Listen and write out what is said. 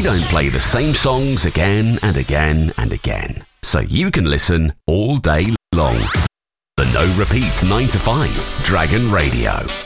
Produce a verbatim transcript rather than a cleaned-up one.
don't play the same songs again and again and again, so you can listen all day long. The No Repeat nine to five, Dragon Radio.